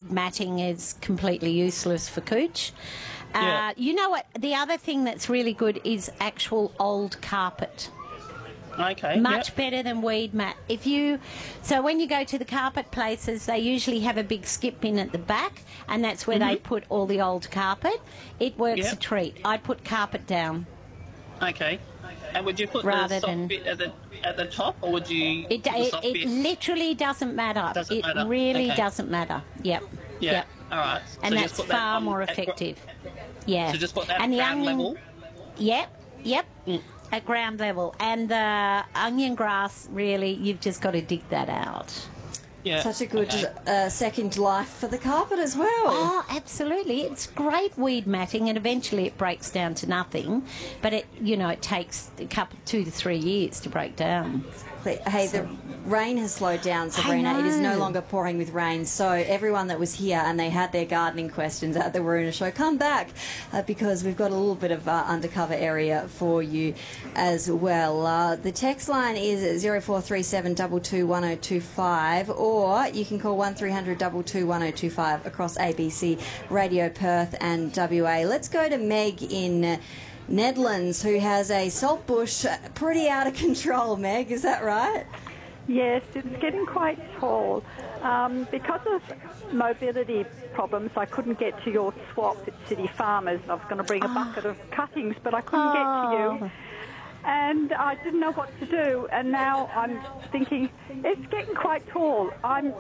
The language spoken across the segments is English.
matting is completely useless for cooch. Yeah. You know what? The other thing that's really good is actual old carpet. Okay. Much better than weed mat. So when you go to the carpet places, they usually have a big skip bin at the back, and that's where they put all the old carpet. It works a treat. I'd put carpet down. Okay. And would you put the soft bit at the top, or would you? It literally doesn't matter. It really doesn't matter. Yep. Yeah. Yep. All right. And so that's far more effective. Yeah. So just put that at ground level. Yep. At ground level. And the onion grass, really, you've just got to dig that out. Yeah. Such a good second life for the carpet as well. Oh, absolutely. It's great weed matting, and eventually it breaks down to nothing. But it takes 2 to 3 years to break down. Hey, the rain has slowed down, Sabrina. It is no longer pouring with rain. So everyone that was here and they had their gardening questions at the Waruna Show, come back because we've got a little bit of undercover area for you as well. The text line is 0437 22 1025, or you can call 1300 22 1025 across ABC Radio Perth and WA. Let's go to Meg in Nedlands, who has a salt bush pretty out of control. Meg, is that right? Yes, it's getting quite tall. Because of mobility problems, I couldn't get to your swap at City Farmers. I was going to bring a bucket of cuttings, but I couldn't get to you. And I didn't know what to do. And now I'm thinking, it's getting quite tall.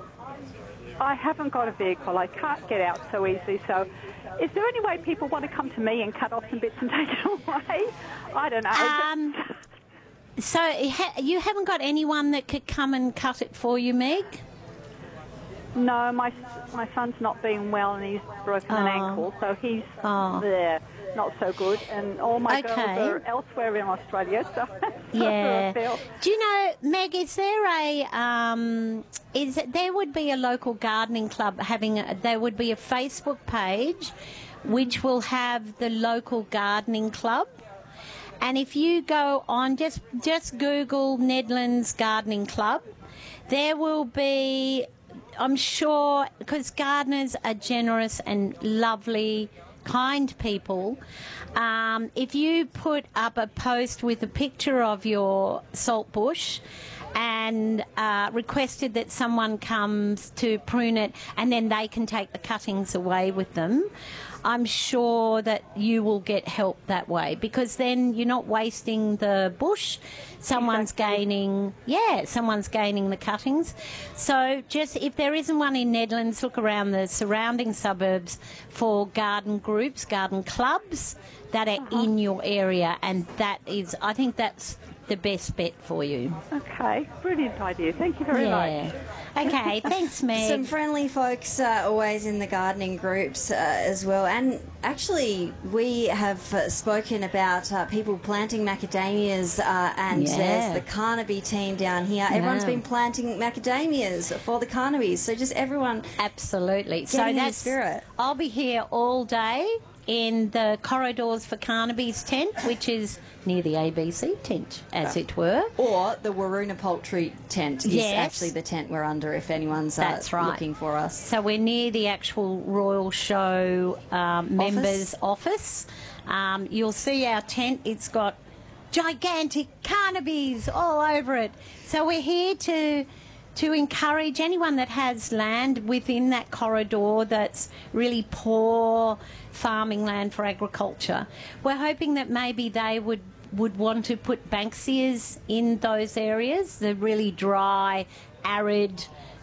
I haven't got a vehicle. I can't get out so easily. So is there any way people want to come to me and cut off some bits and take it away? I don't know. So you haven't got anyone that could come and cut it for you, Meg? No, my son's not being well and he's broken an ankle, so he's there, not so good. And all my girls are elsewhere in Australia, so yeah. Do you know, Meg? Is there there would be a local gardening club there would be a Facebook page, which will have the local gardening club. And if you go on, just Google Nedlands Gardening Club, there will be, I'm sure, because gardeners are generous and lovely, kind people. If you put up a post with a picture of your salt bush and requested that someone comes to prune it and then they can take the cuttings away with them, I'm sure that you will get help that way, because then you're not wasting the bush. Someone's gaining the cuttings. So just if there isn't one in Nedlands, look around the surrounding suburbs for garden groups, garden clubs that are in your area, and I think that's the best bet for you. Okay, brilliant idea. Thank you very much. Okay, thanks, Meg. Some friendly folks always in the gardening groups as well. And actually, we have spoken about people planting macadamias, and there's the Carnaby team down here. Everyone's been planting macadamias for the Carnabys. So just everyone... Absolutely. So that's the spirit. I'll be here all day in the Corridors for Carnaby's tent, which is near the ABC tent, as it were. Or the Waruna Poultry tent is actually the tent we're under if anyone's looking for us. So we're near the actual Royal Show members' office. You'll see our tent. It's got gigantic Carnabys all over it. So we're here to encourage anyone that has land within that corridor that's really poor farming land for agriculture. We're hoping that maybe they would want to put Banksias in those areas, the really dry, arid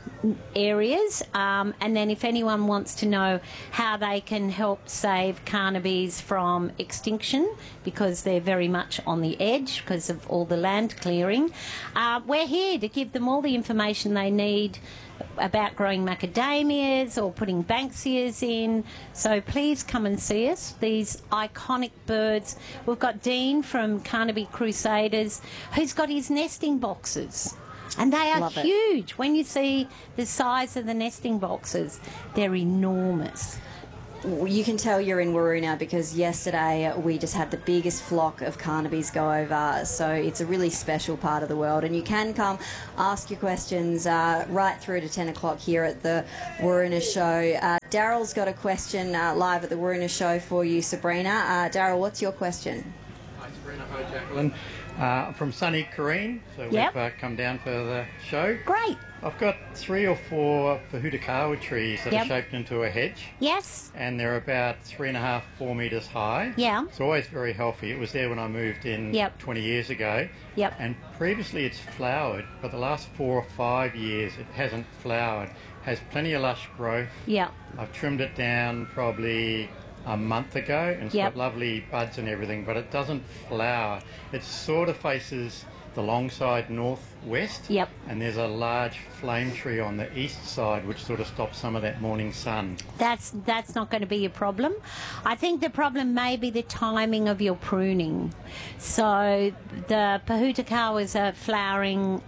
areas. And then if anyone wants to know how they can help save Carnabys from extinction, because they're very much on the edge because of all the land clearing, we're here to give them all the information they need about growing macadamias or putting Banksias in. So please come and see us. These iconic birds. We've got Dean from Carnaby Crusaders, who's got his nesting boxes. And they are huge. When you see the size of the nesting boxes, they're enormous. You can tell you're in Waroona because yesterday we just had the biggest flock of Carnaby's go over, so it's a really special part of the world, and you can come ask your questions right through to 10 o'clock here at the Waroona Show. Daryl's got a question live at the Waroona Show for you, Sabrina. Daryl, what's your question? Hi, Sabrina. Hi, Jacqueline. I'm from sunny Corrine, so we've come down for the show. Great. I've got 3 or 4 Pohutukawa trees that are shaped into a hedge. Yes. And they're about 3.5, 4 metres high. Yeah. It's always very healthy. It was there when I moved in 20 years ago. Yep. And previously it's flowered, but the last 4 or 5 years it hasn't flowered. Has plenty of lush growth. Yeah. I've trimmed it down probably a month ago, and it's got lovely buds and everything, but it doesn't flower. It sort of faces the long side northwest, and there's a large flame tree on the east side which sort of stops some of that morning sun. That's not going to be a problem. I think the problem may be the timing of your pruning. So the Pohutukawas are flowering,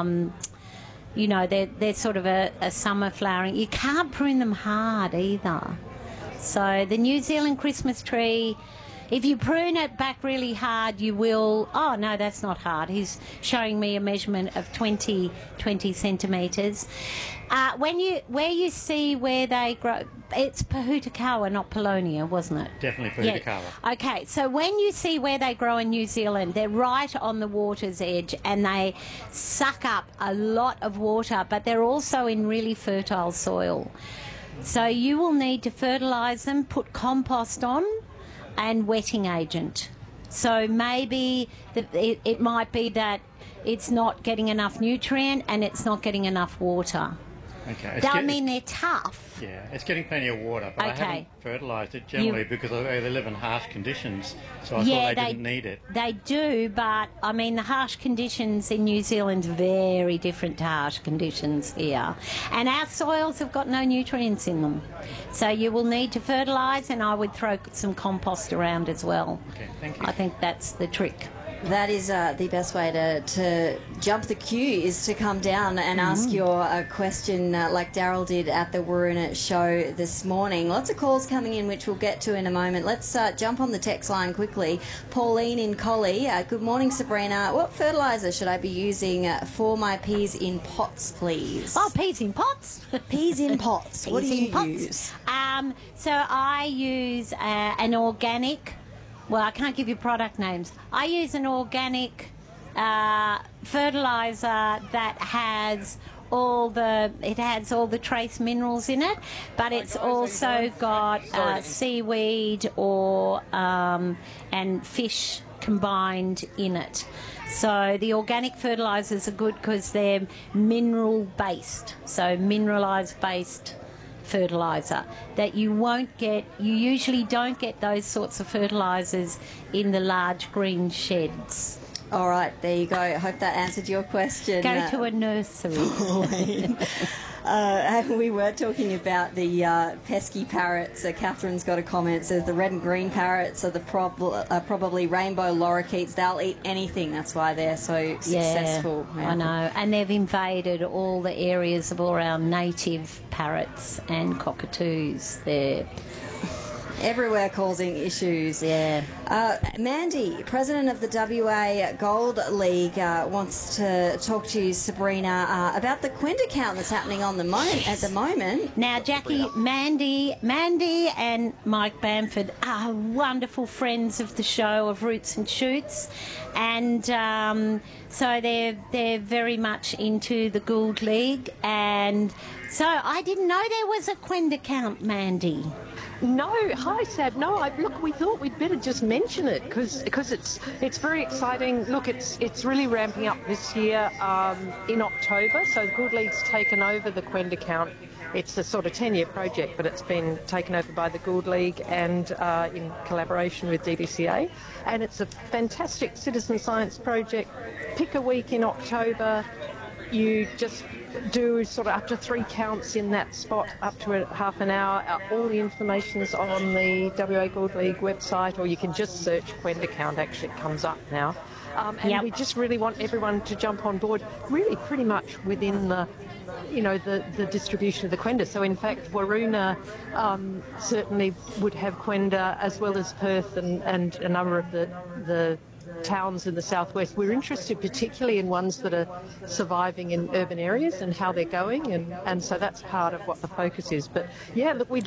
you know, they're sort of a summer flowering. You can't prune them hard either. So the New Zealand Christmas tree, if you prune it back really hard, you will... Oh, no, that's not hard. He's showing me a measurement of 20 centimetres. Where you see where they grow... It's Pohutukawa, not Paulownia, wasn't it? Definitely Pohutukawa. Yeah. Okay, so when you see where they grow in New Zealand, they're right on the water's edge and they suck up a lot of water, but they're also in really fertile soil. So you will need to fertilise them, put compost on, and wetting agent. So maybe it might be that it's not getting enough nutrient and it's not getting enough water. Okay. I mean, they're tough. Yeah, it's getting plenty of water, but I haven't fertilised it generally because they live in harsh conditions, so I thought they didn't need it. They do, but, I mean, the harsh conditions in New Zealand's very different to harsh conditions here. And our soils have got no nutrients in them. So you will need to fertilise, and I would throw some compost around as well. Okay, thank you. I think that's the trick. That is the best way to jump the queue, is to come down and ask your question like Daryl did at the Waroona Show this morning. Lots of calls coming in, which we'll get to in a moment. Let's jump on the text line quickly. Pauline in Collie. Good morning, Sabrina. What fertiliser should I be using for my peas in pots, please? Oh, peas in pots? Peas in pots. What do you use? So I use an organic... Well, I can't give you product names. I use an organic fertiliser that has all the trace minerals in it, but it's also got seaweed or and fish combined in it. So the organic fertilisers are good because they're mineral based, so mineralised based fertiliser that you usually don't get those sorts of fertilisers in the large green sheds. All right, there you go. I hope that answered your question. Go to a nursery. We were talking about the pesky parrots. Catherine's got a comment. Says the red and green parrots are probably rainbow lorikeets. They'll eat anything. That's why they're so successful. I know. And they've invaded all the areas of all our native parrots and cockatoos there. Everywhere causing issues. Yeah. Mandy, president of the WA Gold League, wants to talk to you, Sabrina, about the Quenda count that's happening at the moment. Now, Jackie, Mandy and Mike Bamford are wonderful friends of the show of Roots and Shoots, and so they're very much into the Gold League, and so I didn't know there was a Quenda count, Mandy. No, hi Sab. No, look, we thought we'd better just mention it because it's very exciting. Look, it's really ramping up this year in October. So the Good League's taken over the Quenda count. It's a sort of 10-year project, but it's been taken over by the Good League and in collaboration with DBCA. And it's a fantastic citizen science project. Pick a week in October. You just do sort of up to 3 counts in that spot, up to half an hour. All the information's on the WA Gold League website, or you can just search Quenda Count. Actually, it comes up now. And we just really want everyone to jump on board, really pretty much within the distribution of the Quenda. So in fact, Waroona certainly would have Quenda, as well as Perth and a number of the towns in the southwest. We're interested particularly in ones that are surviving in urban areas and how they're going, and so that's part of what the focus is. But yeah, look, we'd